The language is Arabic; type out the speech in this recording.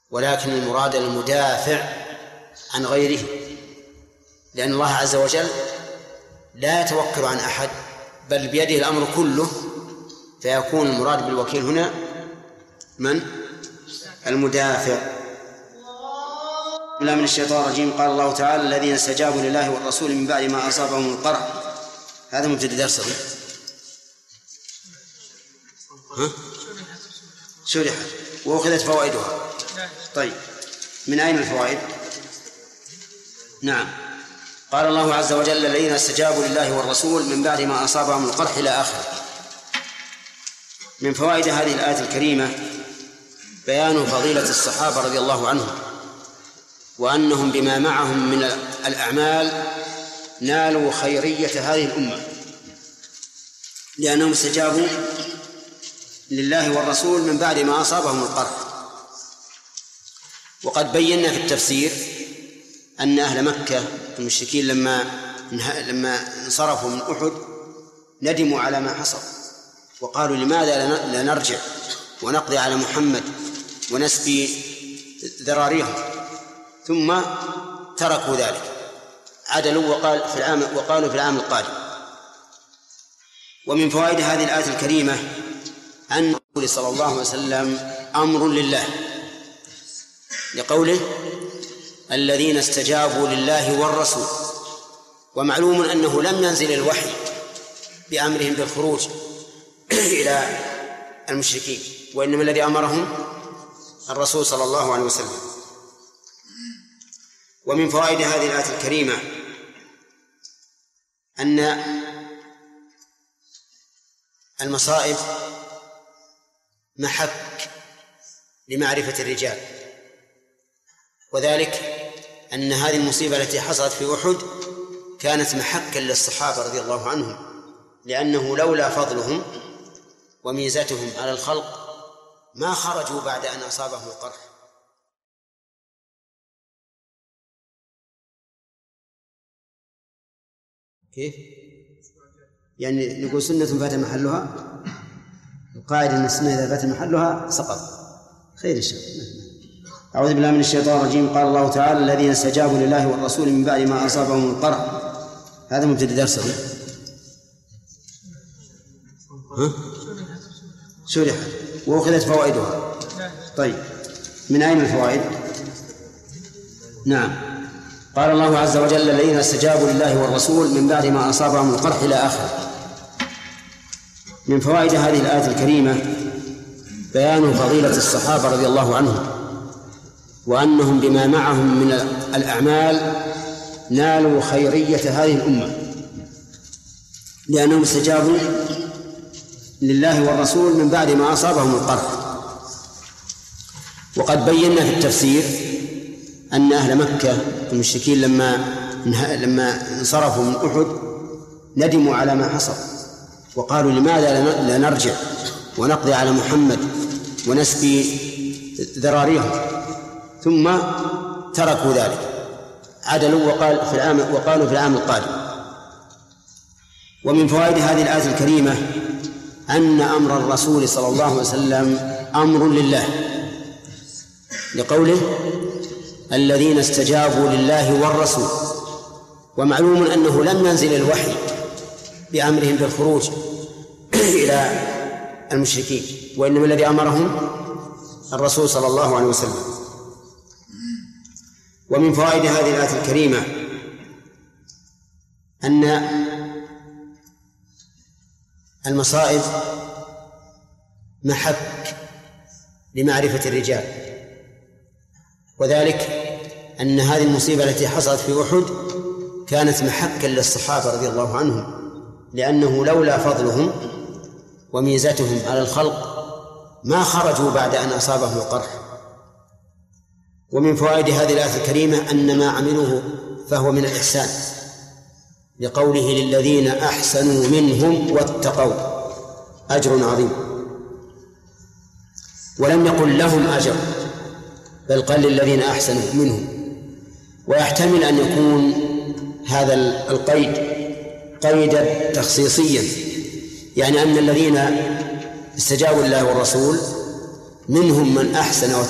ولكن المراد المدافع عن غيره، لأن الله عز وجل لا يتوكل عن أحد بل بيده الأمر كله، فيكون المراد بالوكيل هنا من؟ المدافع. بالله من الشيطان الرجيم. قال الله تعالى: الذين استجابوا لله والرسول من بعد ما أصابهم القرح. هذا مبتدأ درس شرحت وأخذت فوائدها. طيب، من أين الفوائد؟ نعم، قال الله عز وجل: الذين استجابوا لله والرسول من بعد ما أصابهم القرح إلى آخره. من فوائد هذه الآية الكريمة بيان فضيلة الصحابة رضي الله عنهم، وأنهم بما معهم من الأعمال نالوا خيرية هذه الأمة، لأنهم استجابوا لله والرسول من بعد ما أصابهم القرح. وقد بينا في التفسير أن أهل مكة المشركين لما انصرفوا من أحد ندموا على ما حصل، وقالوا: لماذا لا نرجع ونقضي على محمد ونسبي ذراريهم؟ ثم تركوا ذلك، عدلوا وقالوا في العام القادم. ومن فوائد هذه الآية الكريمة أن الرسول صلى الله عليه وسلم أمر لله، لقوله: الذين استجابوا لله والرسول. ومعلوم أنه لم ينزل الوحي بأمرهم بالخروج إلى المشركين، وإنما الذي أمرهم الرسول صلى الله عليه وسلم. ومن فوائد هذه الآية الكريمة أن المصائب محك لمعرفة الرجال، وذلك أن هذه المصيبة التي حصلت في أحد كانت محكا للصحابة رضي الله عنهم، لأنه لولا فضلهم وميزتهم على الخلق ما خرجوا بعد أن أصابهم القرح. كيف؟ يعني نقول سنة فات محلها، القاعدة أن السنة إذا فات محلها سقط. خير إن شاء الله. أعوذ بالله من الشيطان الرجيم. قال الله تعالى: الذين استجابوا لله والرسول من بعد ما أصابهم القرح. هذا مبتدأ درس شرحت وأخذت فوائدها. طيب، من أين الفوائد؟ نعم، قال الله عز وجل: الذين استجابوا لله والرسول من بعد ما أصابهم القرح إلى آخره. من فوائد هذه الآية الكريمة بيان فضيلة الصحابة رضي الله عنهم، وأنهم بما معهم من الأعمال نالوا خيرية هذه الأمة، لأنهم استجابوا لله والرسول من بعد ما أصابهم القرح. وقد بينا في التفسير أن أهل مكة المشركين لما انصرفوا من أحد ندموا على ما حصل، وقالوا: لماذا لا نرجع ونقضي على محمد ونسبي ذراريهم؟ ثم تركوا ذلك، عدلوا وقالوا في العام القادم. ومن فوائد هذه الآية الكريمة أن أمر الرسول صلى الله عليه وسلم أمر لله، لقوله: الذين استجابوا لله والرسول. ومعلوم أنه لم ينزل الوحي بأمرهم بالخروج إلى المشركين، وإنما الذي أمرهم الرسول صلى الله عليه وسلم. ومن فوائد هذه الآية الكريمة أن المصائب محك لمعرفة الرجال، وذلك أن هذه المصيبة التي حصلت في أحد كانت محكا للصحابة رضي الله عنهم، لأنه لولا فضلهم وميزتهم على الخلق ما خرجوا بعد أن أصابهم القرح. ومن فوائد هذه الآية الكريمة أن ما عملوه فهو من الإحسان، لقوله: للذين أحسنوا منهم واتقوا أجر عظيم. ولم يقل لهم أجر، بل قال: للذين أحسنوا منهم. ويحتمل أن يكون هذا القيد قيدا تخصيصيا، يعني أن الذين استجابوا لله والرسول منهم من أحسن